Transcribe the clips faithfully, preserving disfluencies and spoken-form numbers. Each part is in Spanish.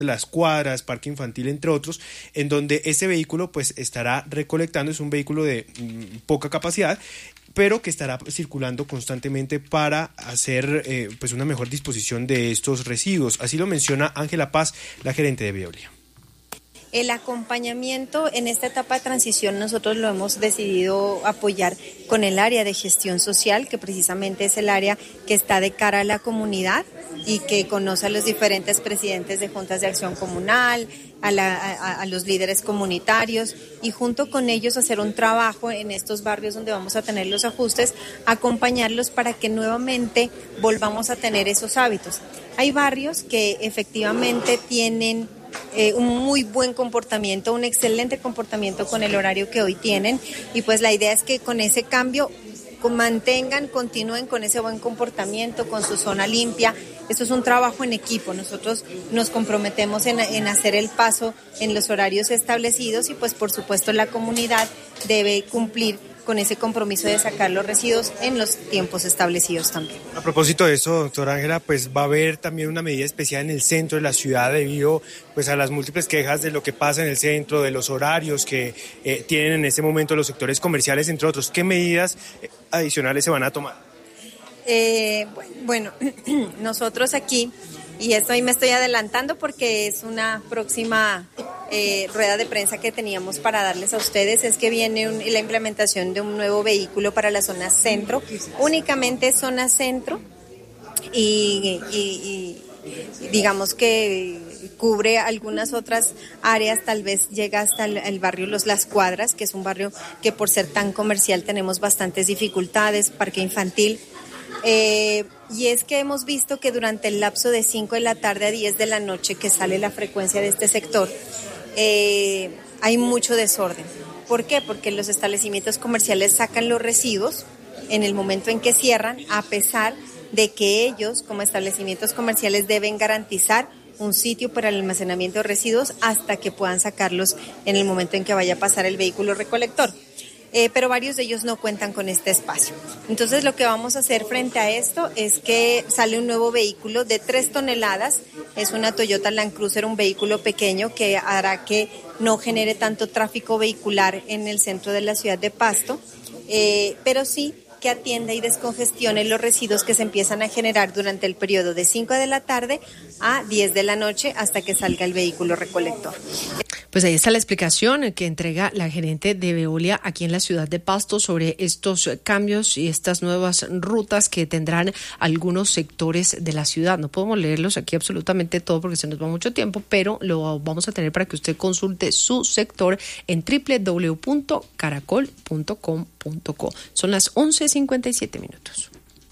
Las Cuadras, Parque Infantil, entre otros, en donde ese vehículo pues estará recolectando, es un vehículo de mmm, poca capacidad, pero que estará circulando constantemente para hacer eh, pues una mejor disposición de estos residuos. Así lo menciona Ángela Paz, la gerente de Veolia. El acompañamiento en esta etapa de transición nosotros lo hemos decidido apoyar con el área de gestión social, que precisamente es el área que está de cara a la comunidad y que conoce a los diferentes presidentes de juntas de acción comunal, a, la, a, a los líderes comunitarios, y junto con ellos hacer un trabajo en estos barrios donde vamos a tener los ajustes, acompañarlos para que nuevamente volvamos a tener esos hábitos. Hay barrios que efectivamente tienen Eh, un muy buen comportamiento, un excelente comportamiento con el horario que hoy tienen, y pues la idea es que con ese cambio mantengan, continúen con ese buen comportamiento, con su zona limpia. Esto es un trabajo en equipo, nosotros nos comprometemos en, en hacer el paso en los horarios establecidos y pues por supuesto la comunidad debe cumplir con ese compromiso de sacar los residuos en los tiempos establecidos también. A propósito de eso, doctora Ángela, pues va a haber también una medida especial en el centro de la ciudad debido pues a las múltiples quejas de lo que pasa en el centro, de los horarios que eh, tienen en este momento los sectores comerciales, entre otros. ¿Qué medidas adicionales se van a tomar? Eh, bueno, nosotros aquí, y esto ahí me estoy adelantando porque es una próxima eh, rueda de prensa que teníamos para darles a ustedes, es que viene un, la implementación de un nuevo vehículo para la zona centro, únicamente zona centro, y, y, y digamos que cubre algunas otras áreas, tal vez llega hasta el, el barrio Los Las Cuadras, que es un barrio que por ser tan comercial tenemos bastantes dificultades, parque infantil. Eh, y es que hemos visto que durante el lapso de cinco de la tarde a diez de la noche que sale la frecuencia de este sector, eh, hay mucho desorden. ¿Por qué? Porque los establecimientos comerciales sacan los residuos en el momento en que cierran, a pesar de que ellos como establecimientos comerciales deben garantizar un sitio para el almacenamiento de residuos hasta que puedan sacarlos en el momento en que vaya a pasar el vehículo recolector. Eh, pero varios de ellos no cuentan con este espacio. Entonces lo que vamos a hacer frente a esto es que sale un nuevo vehículo de tres toneladas, es una Toyota Land Cruiser, un vehículo pequeño que hará que no genere tanto tráfico vehicular en el centro de la ciudad de Pasto, eh, pero sí que atienda y descongestione los residuos que se empiezan a generar durante el periodo de cinco de la tarde a diez de la noche hasta que salga el vehículo recolector. Pues ahí está la explicación que entrega la gerente de Veolia aquí en la ciudad de Pasto sobre estos cambios y estas nuevas rutas que tendrán algunos sectores de la ciudad. No podemos leerlos aquí absolutamente todo porque se nos va mucho tiempo, pero lo vamos a tener para que usted consulte su sector en doble u doble u doble u punto caracol punto com punto co. Son las once cincuenta y siete minutos.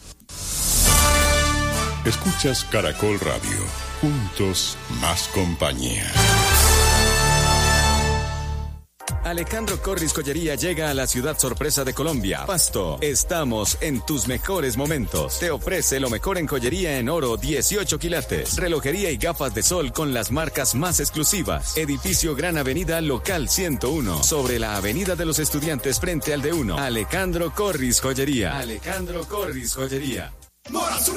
Escuchas Caracol Radio. Juntos, más compañía. Alejandro Corris Joyería llega a la ciudad sorpresa de Colombia, Pasto. Estamos en tus mejores momentos. Te ofrece lo mejor en joyería en oro, dieciocho quilates, relojería y gafas de sol con las marcas más exclusivas. Edificio Gran Avenida, local ciento uno, sobre la Avenida de los Estudiantes frente al D uno. Alejandro Corris Joyería. Alejandro Corris Joyería. Mora Sur